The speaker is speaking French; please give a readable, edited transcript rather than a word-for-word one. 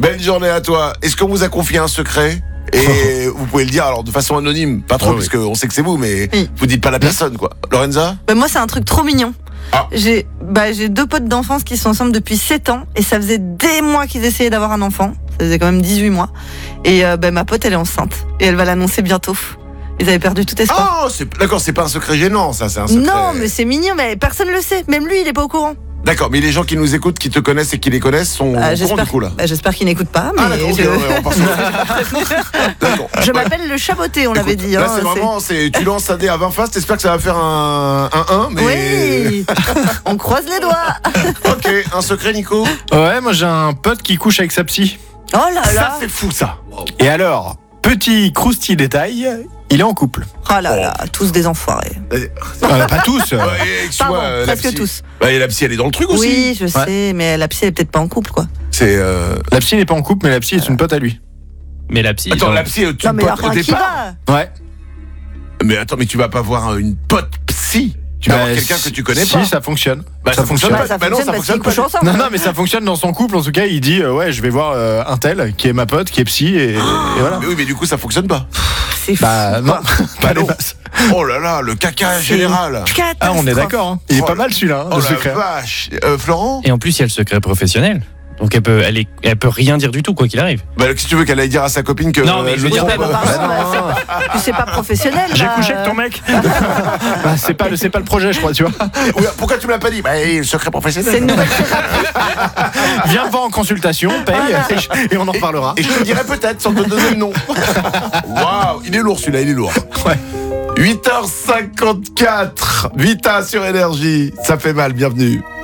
Belle journée à toi. Est-ce qu'on vous a confié un secret ? Et vous pouvez le dire alors de façon anonyme, pas trop, parce qu'on sait que c'est vous, mais vous dites pas à la personne, quoi. Lorenza ? Moi, c'est un truc trop mignon. Ah. J'ai 2 potes d'enfance qui sont ensemble depuis 7 ans et ça faisait des mois qu'ils essayaient d'avoir un enfant. Ça faisait quand même 18 mois. Et ma pote, elle est enceinte et elle va l'annoncer bientôt. Ils avaient perdu tout espoir. Oh, d'accord, c'est pas un secret gênant, ça, c'est un secret. Non, mais c'est mignon, mais personne le sait. Même lui, il est pas au courant. D'accord, mais les gens qui nous écoutent, qui te connaissent et qui les connaissent sont au courant du coup là. J'espère qu'ils n'écoutent pas. Mais d'accord, on part sur d'accord. Je m'appelle le chaboté, on l'avait dit. Là, c'est vraiment, tu lances un dé à 20 faces, t'espères que ça va faire un 1, mais... Oui. On croise les doigts. Ok, un secret, Nico ? Ouais, moi j'ai un pote qui couche avec sa psy. Oh là là. Ça, c'est fou, ça. Et alors, petit croustillant détail, il est en couple. Oh là là, tous des enfoirés. Pas tous. Pardon, presque tous. Et la psy, elle est dans le truc aussi. Oui, je sais, mais la psy, elle est peut-être pas en couple, quoi. C'est La psy n'est pas en couple, mais la psy est une pote à lui. Mais la psy. Attends, la psy est une pote au départ. Ouais. Mais attends, mais tu vas pas voir une pote psy. Tu vas voir quelqu'un que tu connais pas. Si, ça fonctionne. Ça fonctionne pas. Ça Non, ça fonctionne pas. ensemble. Non, mais ça fonctionne dans son couple. En tout cas, il dit je vais voir un tel qui est ma pote, qui est psy, et voilà. Mais oui, mais du coup, ça fonctionne pas. C'est fou. Non, pas non. les masses. Oh là là, le caca général. Ah, on est d'accord. Hein. Il est pas mal celui-là, Oh le la secret. vache. Florent ? Et en plus, il y a le secret professionnel. Donc elle peut rien dire du tout, quoi qu'il arrive. Bah, si tu veux qu'elle aille dire à sa copine que. Non, mais je veux dire, C'est pas professionnel. J'ai couché avec ton mec. C'est pas le projet, je crois, tu vois. Pourquoi tu me l'as pas dit ? Bah, le secret professionnel. C'est une nouvelle thérapie. Viens voir en consultation, paye, et on en reparlera. Et je te dirai peut-être sans te donner le nom. Waouh, il est lourd celui-là, il est lourd. Ouais. 8h54, Vita sur Énergie, ça fait mal, bienvenue.